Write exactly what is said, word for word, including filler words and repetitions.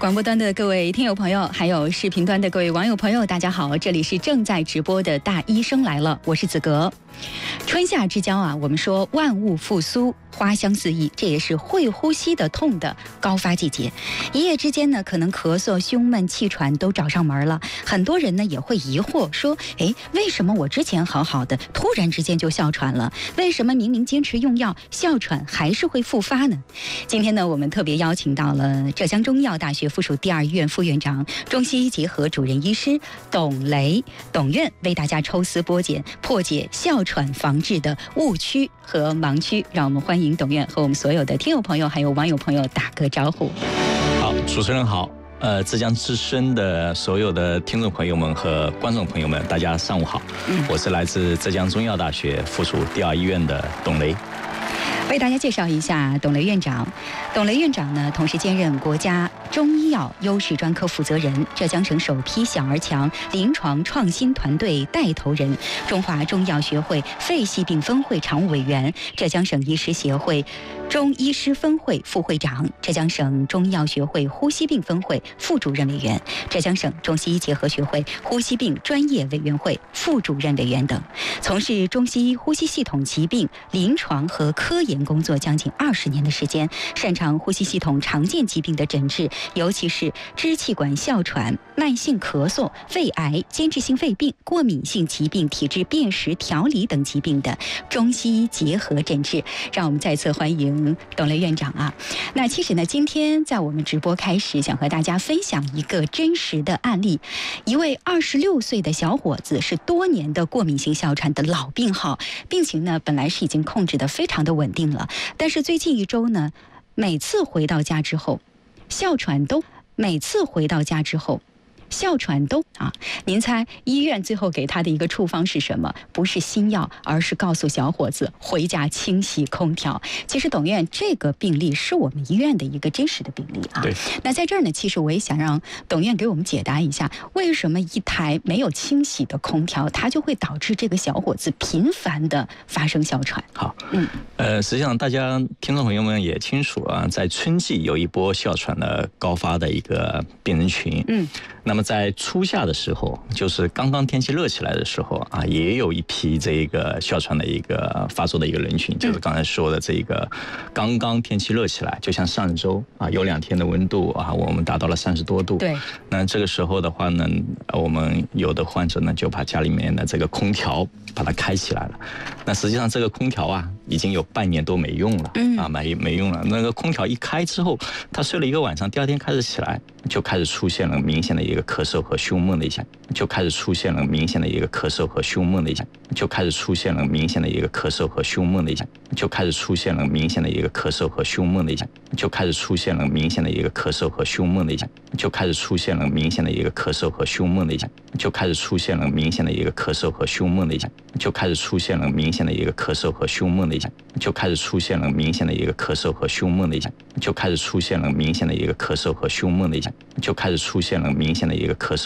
广播端的各位听友朋友，还有视频端的各位网友朋友，大家好，这里是正在直播的大医生来了，我是子格。春夏之交啊，我们说万物复苏，花香四溢，这也是会呼吸的痛的高发季节。一夜之间呢，可能咳嗽、胸闷、气喘都找上门了。很多人呢也会疑惑说，哎，为什么我之前好好的，突然之间就哮喘了？为什么明明坚持用药，哮喘还是会复发呢？今天呢，我们特别邀请到了浙江中医药大学附属第二医院副院长、中西医结合主任医师董雷董院，为大家抽丝剥茧，破解哮喘防治的误区和盲区。让我们欢迎董院和我们所有的听友朋友还有网友朋友打个招呼。 好，主持人好，呃，浙江之声的所有的听众朋友们和观众朋友们，大家上午好。嗯，我是来自浙江中医药大学附属第二医院的董雷。 为大家介绍一下董雷院长。董雷院长呢，同时兼任国家中医药优势专科负责人，浙江省首批小儿强临床创新团队带头人，中华中医药学会肺系病分会常务委员，浙江省医师协会中医师分会副会长，浙江省中医药学会呼吸病分会副主任委员，浙江省中西医结合学会呼吸病专业委员会副主任委员等，从事中西医呼吸系统疾病临床和科研工作将近二十年的时间，擅长呼吸系统常见疾病的诊治，尤其是支气管哮喘、慢性咳嗽、肺癌、间质性肺病、过敏性疾病、体质辨识调理等疾病的中西医结合诊治。让我们再次欢迎董雷院长啊。那其实呢，今天在我们直播开始，想和大家分享一个真实的案例。一位二十六岁的小伙子是多年的过敏性哮喘的老病号，病情呢本来是已经控制得非常的稳定了，但是最近一周呢，每次回到家之后，哮喘都每次回到家之后。哮喘都啊，您猜医院最后给他的一个处方是什么？不是新药，而是告诉小伙子回家清洗空调。其实董院这个病例是我们医院的一个真实的病例啊。 对。 那在这儿呢，其实我也想让董院给我们解答一下，为什么一台没有清洗的空调，它就会导致这个小伙子频繁的发生哮喘？ 好，嗯，呃，实际上大家听众朋友们也清楚啊，在春季有一波哮喘的高发的一个病人群，嗯。那么在初夏的时候，就是刚刚天气热起来的时候啊，也有一批这个哮喘的一个发作的一个人群，就是刚才说的这个刚刚天气热起来，就像上周啊，有两天的温度啊，我们达到了三十多度。对。那这个时候的话呢，我们有的患者呢就把家里面的这个空调把它开起来了。那实际上这个空调啊，已经有半年都没用了，嗯啊，没没用了。那个空调一开之后，他睡了一个晚上，第二天开始起来，就开始出现了明显的一个咳嗽和胸闷的一下，就开始出现了明显的一个咳嗽和胸闷的一下，就开始出现了明显的一个咳嗽和胸闷的一下，就开始出现了明显的一个咳嗽和胸闷的一下，就开始出现了明显的一个咳嗽和胸闷的一下，就开始出现了明显的一个咳嗽和胸闷的一下，就开始出现了明显的一个咳嗽和胸闷的一下，就开始出现了明显的一个咳嗽和胸闷的一下，就开始出现了明显的一个咳嗽和胸闷的一下，就开始出现了明显的一个咳嗽和胸闷的一下，就开始出现了明显的一个咳嗽。